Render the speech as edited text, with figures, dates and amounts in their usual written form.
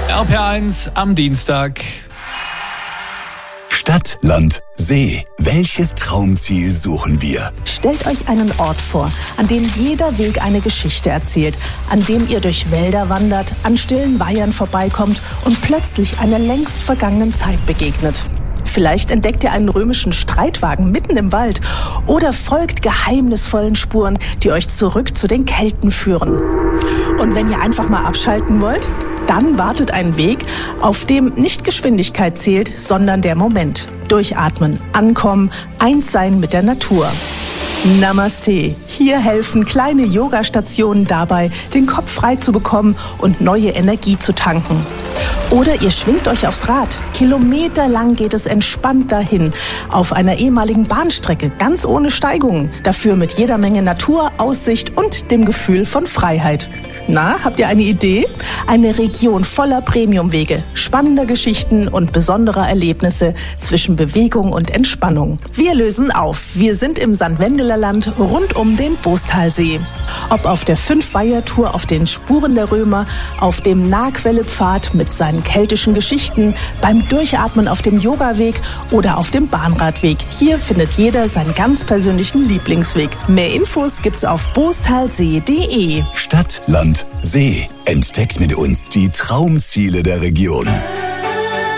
RPR1 am Dienstag. Stadt, Land, See. Welches Traumziel suchen wir? Stellt euch einen Ort vor, an dem jeder Weg eine Geschichte erzählt, an dem ihr durch Wälder wandert, an stillen Weihern vorbeikommt und plötzlich einer längst vergangenen Zeit begegnet. Vielleicht entdeckt ihr einen römischen Streitwagen mitten im Wald oder folgt geheimnisvollen Spuren, die euch zurück zu den Kelten führen. Und wenn ihr einfach mal abschalten wollt, dann wartet ein Weg, auf dem nicht Geschwindigkeit zählt, sondern der Moment. Durchatmen, ankommen, eins sein mit der Natur. Namaste. Hier helfen kleine Yoga-Stationen dabei, den Kopf frei zu bekommen und neue Energie zu tanken. Oder ihr schwingt euch aufs Rad. Kilometerlang geht es entspannt dahin. Auf einer ehemaligen Bahnstrecke, ganz ohne Steigungen. Dafür mit jeder Menge Natur, Aussicht und dem Gefühl von Freiheit. Na, habt ihr eine Idee? Eine Region voller Premiumwege, spannender Geschichten und besonderer Erlebnisse zwischen Bewegung und Entspannung. Wir lösen auf. Wir sind im St. Wendeler-Land rund um den Bostalsee. Ob auf der 5-Weiher-Tour auf den Spuren der Römer, auf dem Nahquelle-Pfad mit seinen keltischen Geschichten, beim Durchatmen auf dem Yogaweg oder auf dem Bahnradweg. Hier findet jeder seinen ganz persönlichen Lieblingsweg. Mehr Infos gibt's auf bostalsee.de. Stadt, Land, See. Entdeckt mit uns die Traumziele der Region.